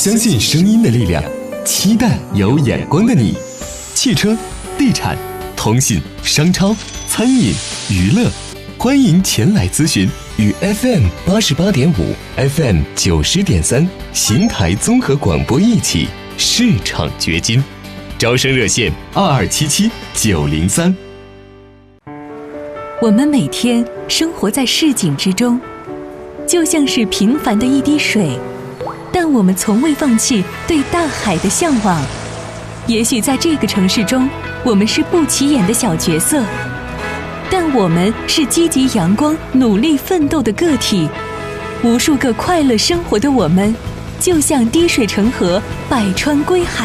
相信声音的力量，期待有眼光的你。汽车、地产、通信、商超、餐饮、娱乐，欢迎前来咨询。与 FM88.5、FM90.3 邢台综合广播一起市场掘金。招生热线2277-903。 我们每天生活在市井之中，就像是平凡的一滴水，但我们从未放弃对大海的向往。也许在这个城市中，我们是不起眼的小角色，但我们是积极阳光、努力奋斗的个体。无数个快乐生活的我们，就像滴水成河，百川归海。